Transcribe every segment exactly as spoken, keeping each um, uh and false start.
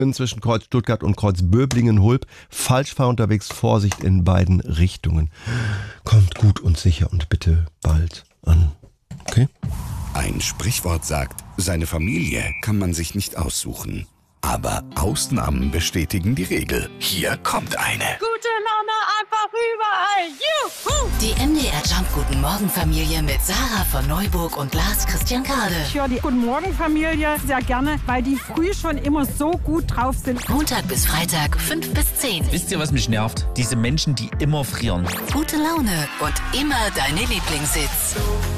zwischen Kreuz Stuttgart und Kreuz Böblingen-Hulb. Falschfahr unterwegs, Vorsicht in beiden Richtungen. Kommt gut und sicher und bitte bald an. Okay? Ein Sprichwort sagt, seine Familie kann man sich nicht aussuchen. Aber Ausnahmen bestätigen die Regel. Hier kommt eine. Gute Laune einfach überall. Juhu! Die M D R Jump Guten Morgen Familie mit Sarah von Neuburg und Lars Christian Kade. Ich höre die Guten Morgen Familie sehr gerne, weil die früh schon immer so gut drauf sind. Montag bis Freitag, fünf bis zehn. Wisst ihr, was mich nervt? Diese Menschen, die immer frieren. Gute Laune und immer deine Lieblingshits.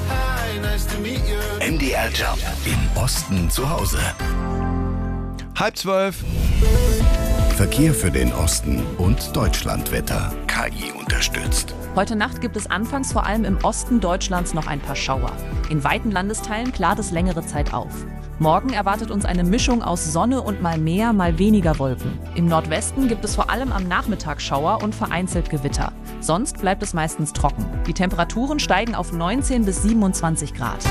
M D R Jump im Osten zu Hause. Halb zwölf. Verkehr für den Osten und Deutschlandwetter. K I unterstützt. Heute Nacht gibt es anfangs vor allem im Osten Deutschlands noch ein paar Schauer. In weiten Landesteilen klart es längere Zeit auf. Morgen erwartet uns eine Mischung aus Sonne und mal mehr, mal weniger Wolken. Im Nordwesten gibt es vor allem am Nachmittag Schauer und vereinzelt Gewitter. Sonst bleibt es meistens trocken. Die Temperaturen steigen auf neunzehn bis siebenundzwanzig Grad.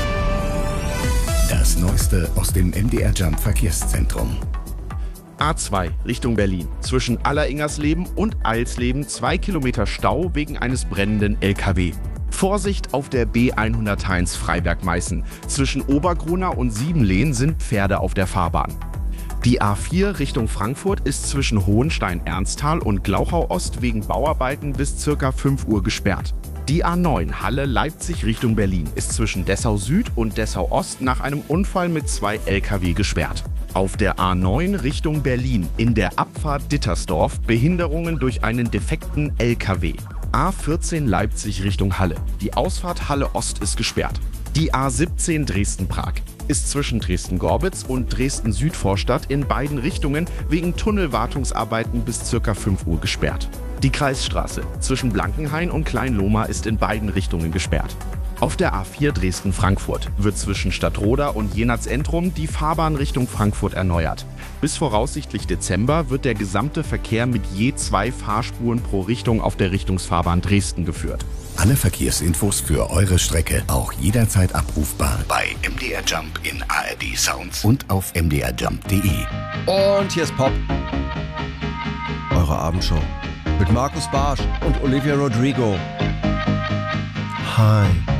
Das Neueste aus dem M D R Jump Verkehrszentrum. A zwei Richtung Berlin. Zwischen Alleringersleben und Eilsleben zwei Kilometer Stau wegen eines brennenden L K W. Vorsicht auf der B hunderteins Freiberg-Meißen. Zwischen Obergrunau und Siebenlehn sind Pferde auf der Fahrbahn. Die A vier Richtung Frankfurt ist zwischen Hohenstein-Ernsthal und Glauchau-Ost wegen Bauarbeiten bis ca. fünf Uhr gesperrt. Die A neun Halle-Leipzig Richtung Berlin ist zwischen Dessau Süd und Dessau Ost nach einem Unfall mit zwei L K W gesperrt. Auf der A neun Richtung Berlin in der Abfahrt Dittersdorf Behinderungen durch einen defekten L K W. A vierzehn Leipzig Richtung Halle. Die Ausfahrt Halle Ost ist gesperrt. Die A siebzehn Dresden-Prag ist zwischen Dresden-Gorbitz und Dresden-Südvorstadt in beiden Richtungen wegen Tunnelwartungsarbeiten bis ca. fünf Uhr gesperrt. Die Kreisstraße zwischen Blankenhain und Kleinlohma ist in beiden Richtungen gesperrt. Auf der A vier Dresden-Frankfurt wird zwischen Stadtroda und Jenatz-Entrum die Fahrbahn Richtung Frankfurt erneuert. Bis voraussichtlich Dezember wird der gesamte Verkehr mit je zwei Fahrspuren pro Richtung auf der Richtungsfahrbahn Dresden geführt. Alle Verkehrsinfos für eure Strecke auch jederzeit abrufbar bei M D R Jump in A R D Sounds und auf m d r jump punkt d e. Und hier ist Pop. Eure Abendshow. Mit Markus Barsch und Olivia Rodrigo. Hi.